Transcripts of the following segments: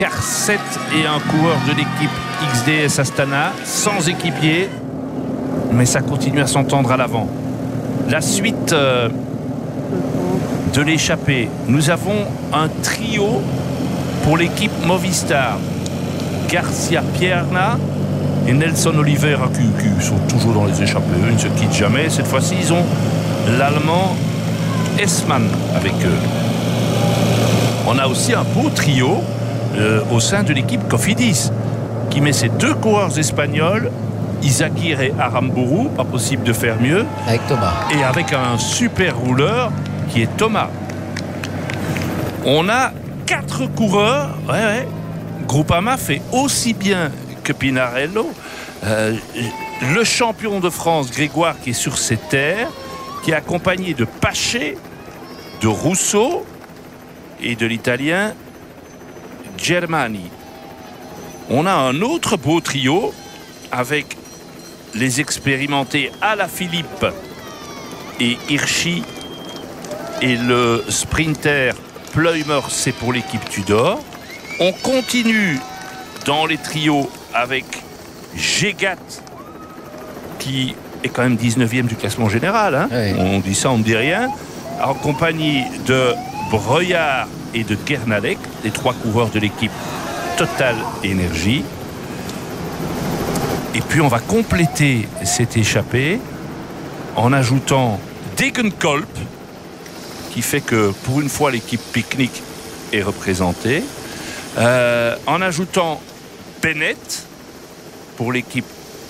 Car 7 et un coureur de l'équipe XDS Astana, sans équipier, mais ça continue à s'entendre à l'avant. La suite de l'échappée, nous avons un trio pour l'équipe Movistar. Garcia Pierna et Nelson Oliveira qui sont toujours dans les échappées, ils ne se quittent jamais. Cette fois-ci, ils ont l'Allemand Essmann avec eux. On a aussi un beau trio au sein de l'équipe Cofidis qui met ses deux coureurs espagnols, Izagirre et Aramburu, pas possible de faire mieux, avec Thomas, et avec un super rouleur qui est Thomas. On a 4 coureurs. Groupama fait aussi bien que Pinarello. Le champion de France Grégoire qui est sur ses terres, qui est accompagné de Paché, de Rousseau et de l'italien Germani. On a un autre beau trio avec les expérimentés Alaphilippe et Hirschi et le sprinter Pleumer, c'est pour l'équipe Tudor. On continue dans les trios avec Gégat qui est quand même 19e du classement général, hein. Oui. On dit ça, on ne dit rien, en compagnie de Breuillard et de Kernalek, les 3 coureurs de l'équipe Total Énergie. Et puis on va compléter cette échappée en ajoutant Degenkolb, qui fait que pour une fois l'équipe Picnic est représentée, en ajoutant Bennett pour l'équipe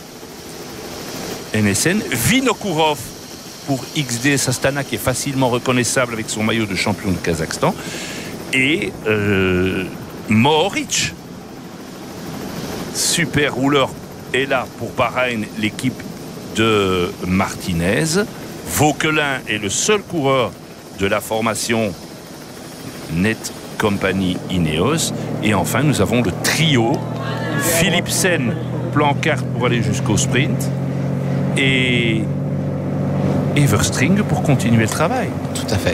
NSN, Vinokourov pour XDS Astana qui est facilement reconnaissable avec son maillot de champion de Kazakhstan, et Mohoric, super rouleur, est là pour Bahreïn, l'équipe de Martinez. Vauquelin est le seul coureur de la formation Net Company Ineos. Et enfin, nous avons le trio Philipsen, plan carte pour aller jusqu'au sprint, et Everstring pour continuer le travail. Tout à fait.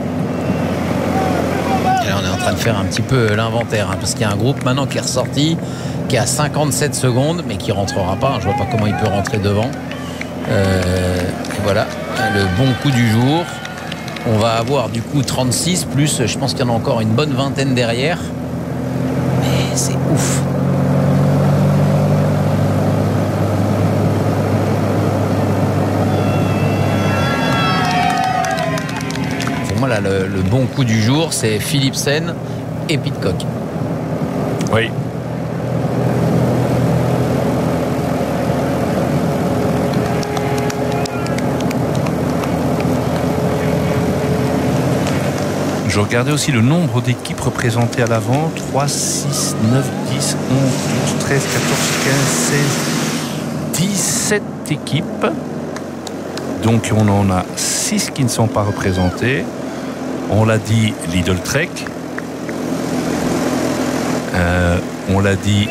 Et là, on est en train de faire un petit peu l'inventaire, hein, parce qu'il y a un groupe maintenant qui est ressorti, qui est à 57 secondes, mais qui ne rentrera pas. Je ne vois pas comment il peut rentrer devant. Voilà, le bon coup du jour. On va avoir du coup 36, plus je pense qu'il y en a encore une bonne vingtaine derrière. Mais c'est ouf. Pour moi, là, le bon coup du jour, c'est Philipsen et Pidcock. Oui. Je regardais aussi le nombre d'équipes représentées à l'avant. 3, 6, 9, 10, 11, 12, 13, 14, 15, 16, 17 équipes. Donc on en a 6 qui ne sont pas représentées. On l'a dit, Lidl Trek. On l'a dit,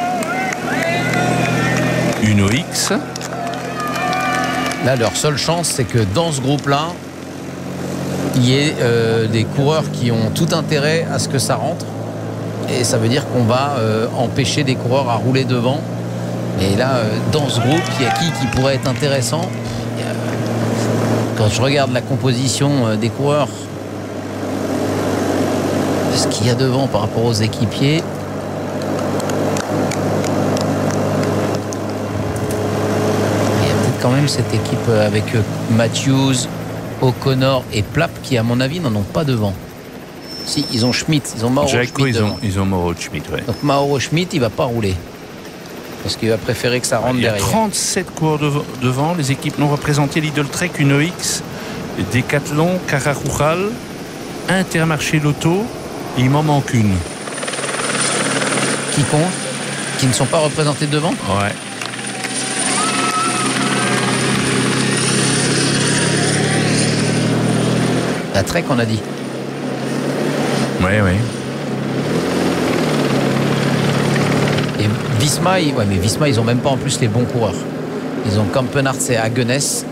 Uno X. Là, leur seule chance, c'est que dans ce groupe-là, il y ait des coureurs qui ont tout intérêt à ce que ça rentre, et ça veut dire qu'on va empêcher des coureurs à rouler devant. Et là, dans ce groupe, il y a qui pourrait être intéressant. Quand je regarde la composition des coureurs, ce qu'il y a devant par rapport aux équipiers, il y a peut-être quand même cette équipe avec Matthews, O'Connor et Plapp qui, à mon avis, n'en ont pas devant. Si, ils ont Schmidt, ils ont Mauro Schmidt devant. Ils ont Mauro Schmidt, ouais. Donc Mauro Schmidt, il va pas rouler. Parce qu'il va préférer que ça rentre derrière. Il y a 37 coureurs devant, les équipes non représentées, Lidl Trek, Uno X, Decathlon, Cararural, Intermarché Lotto, et il m'en manque une. Qui compte? Qui ne sont pas représentés devant? Ouais. La Trek, on a dit. Oui. Et Visma, mais Visma, ils ont même pas en plus les bons coureurs. Ils ont Campenarts et Hagenès.